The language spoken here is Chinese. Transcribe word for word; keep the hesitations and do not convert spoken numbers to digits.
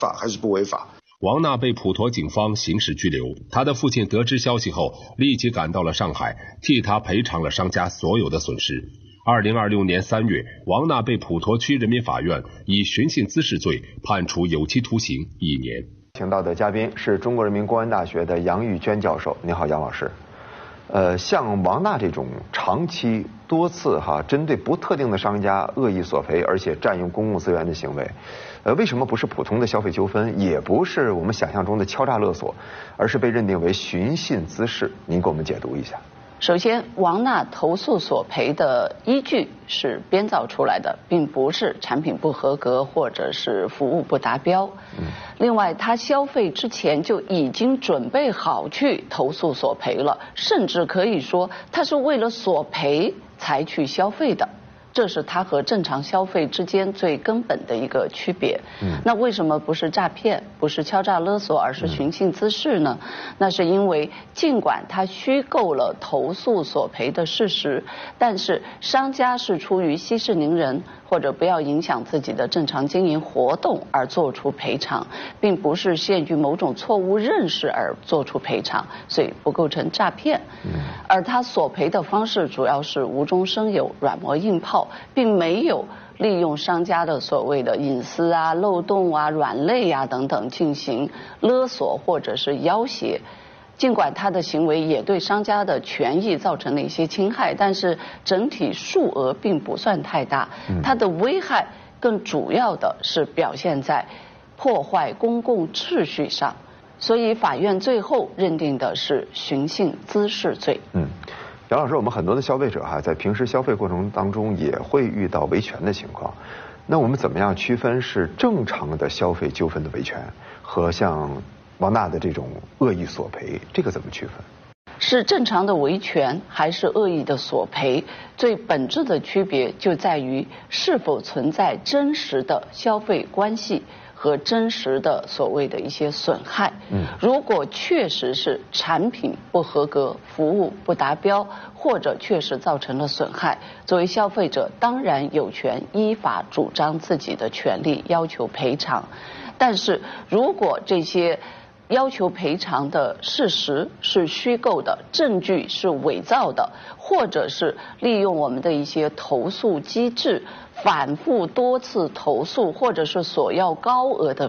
法还是不违法。 王娜被普陀警方刑事拘留，她的父亲得知消息后立即赶到了上海，替她赔偿了商家所有的损失。二零二六年三月，王娜被普陀区人民法院以寻衅滋事罪判处有期徒刑一年。 请到的嘉宾是中国人民公安大学的杨玉娟教授。你好，杨老师。呃，像王娜这种长期多次哈针对不特定的商家恶意索赔，而且占用公共资源的行为，呃，为什么不是普通的消费纠纷，也不是我们想象中的敲诈勒索，而是被认定为寻衅滋事？您给我们解读一下。 首先，王娜投诉索赔的依据是编造出来的，并不是产品不合格或者是服务不达标。嗯、另外，她消费之前就已经准备好去投诉索赔了，甚至可以说她是为了索赔才去消费的。这是它和正常消费之间最根本的一个区别。嗯，那为什么不是诈骗，不是敲诈勒索，而是寻衅滋事呢？嗯、那是因为尽管它虚构了投诉索赔的事实，但是商家是出于息事宁人或者不要影响自己的正常经营活动而做出赔偿，并不是限于某种错误认识而做出赔偿，所以不构成诈骗。嗯，而他索赔的方式主要是无中生有、软磨硬泡，并没有利用商家的所谓的隐私啊、漏洞啊、软肋啊等等进行勒索或者是要挟。尽管他的行为也对商家的权益造成了一些侵害，但是整体数额并不算太大。它的危害更主要的是表现在破坏公共秩序上，所以法院最后认定的是寻衅滋事罪。 嗯。杨老师，我们很多的消费者哈，在平时消费过程当中也会遇到维权的情况，那我们怎么样区分是正常的消费纠纷的维权和像王娜的这种恶意索赔，这个怎么区分？ 是正常的维权还是恶意的索赔，最本质的区别就在于是否存在真实的消费关系和真实的所谓的一些损害。嗯，如果确实是产品不合格、服务不达标，或者确实造成了损害，作为消费者当然有权依法主张自己的权利，要求赔偿。但是如果这些要求赔偿的事实是虚构的，证据是伪造的，或者是利用我们的一些投诉机制反复多次投诉，或者是索要高额的